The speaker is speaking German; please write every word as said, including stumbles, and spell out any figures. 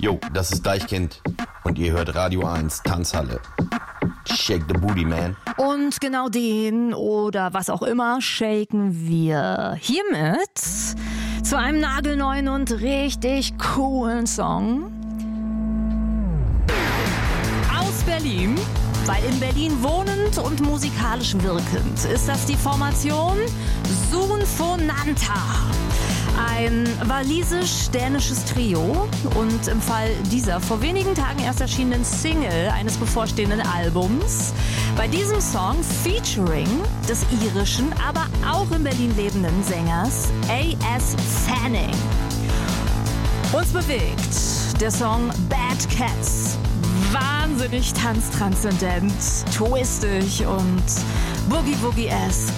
Jo, das ist Deichkind und ihr hört Radio eins Tanzhalle. Shake the booty, man. Und genau den oder was auch immer shaken wir hiermit zu einem nagelneuen und richtig coolen Song aus Berlin. Weil in Berlin wohnend und musikalisch wirkend ist das die Formation Sunfonanta. Ein walisisch-dänisches Trio und im Fall dieser vor wenigen Tagen erst erschienenen Single eines bevorstehenden Albums. Bei diesem Song featuring des irischen, aber auch in Berlin lebenden Sängers A S Fanning. Uns bewegt der Song Bad Cats. Wahnsinnig tanztranszendent, twistig und Boogie-Woogie-esque.